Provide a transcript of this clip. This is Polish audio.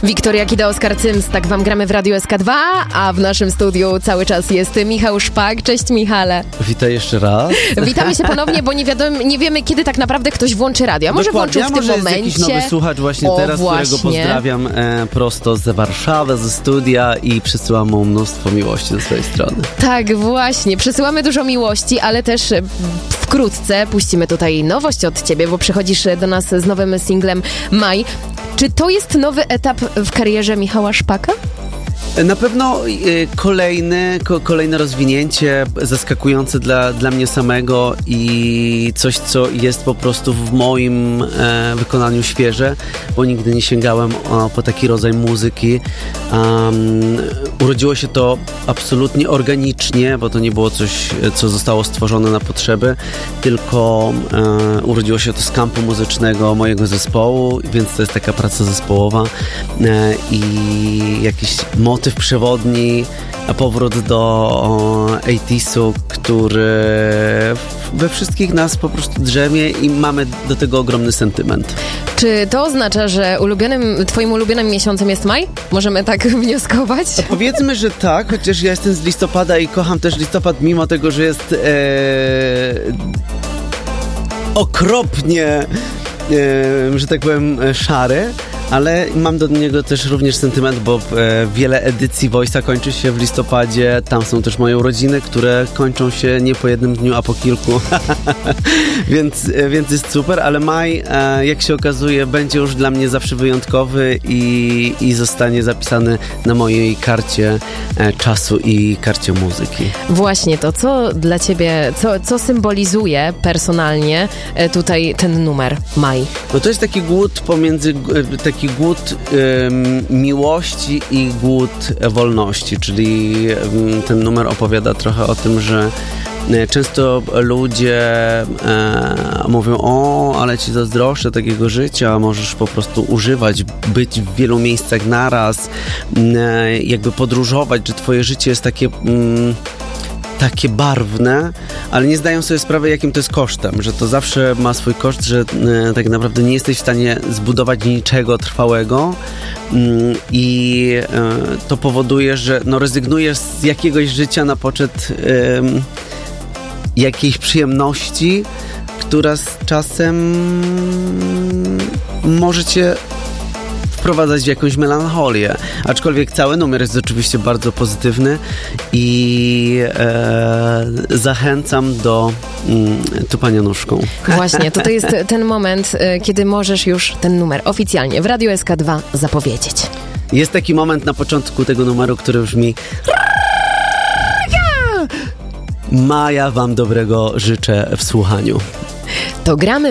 Wiktoria Kida, Oskar Cyms, tak wam gramy w Radiu SK2, a w naszym studiu cały czas jest Michał Szpak. Cześć Michale. Witaj jeszcze raz. Witamy się ponownie, bo nie wiemy kiedy tak naprawdę ktoś włączy radio. A może włączył w tym momencie. Jest jakiś nowy słuchacz właśnie teraz, którego pozdrawiam prosto z Warszawy, ze studia i przysyłam mu mnóstwo miłości ze swojej strony. Tak, właśnie. Przesyłamy dużo miłości, ale też wkrótce puścimy tutaj nowość od ciebie, bo przychodzisz do nas z nowym singlem Maj. Czy to jest nowy etap w karierze Michała Szpaka? Na pewno kolejne rozwinięcie zaskakujące dla mnie samego i coś, co jest po prostu w moim wykonaniu świeże, bo nigdy nie sięgałem po taki rodzaj muzyki. Urodziło się to absolutnie organicznie, bo to nie było coś, co zostało stworzone na potrzeby, tylko urodziło się to z kampu muzycznego mojego zespołu, więc to jest taka praca zespołowa i jakiś motyw przewodni, a powrót do 80'su, który we wszystkich nas po prostu drzemie i mamy do tego ogromny sentyment. Czy to oznacza, że twoim ulubionym miesiącem jest maj? Możemy tak wnioskować? Powiedzmy, że tak, chociaż ja jestem z listopada i kocham też listopad, mimo tego, że jest okropnie, że tak powiem, szary. Ale mam do niego też również sentyment, bo wiele edycji Voice'a kończy się w listopadzie. Tam są też moje urodziny, które kończą się nie po jednym dniu, a po kilku. więc jest super, ale maj, jak się okazuje, będzie już dla mnie zawsze wyjątkowy i zostanie zapisany na mojej karcie czasu i karcie muzyki. Właśnie to, co dla ciebie, co symbolizuje personalnie tutaj ten numer Maj? No to jest taki głód taki głód miłości i głód wolności, czyli ten numer opowiada trochę o tym, że często ludzie mówią, ale ci zazdroszczę takiego życia, możesz po prostu używać, być w wielu miejscach naraz, jakby podróżować, że twoje życie jest takie barwne, ale nie zdają sobie sprawy, jakim to jest kosztem, że to zawsze ma swój koszt, że tak naprawdę nie jesteś w stanie zbudować niczego trwałego i to powoduje, że rezygnujesz z jakiegoś życia na poczet jakiejś przyjemności, która z czasem może cię wprowadzać w jakąś melancholię. Aczkolwiek cały numer jest oczywiście bardzo pozytywny i zachęcam do tupania nóżką. Właśnie, to jest ten moment, kiedy możesz już ten numer oficjalnie w Radiu SK2 zapowiedzieć. Jest taki moment na początku tego numeru, który brzmi: Maja, wam dobrego życzę w słuchaniu. To gramy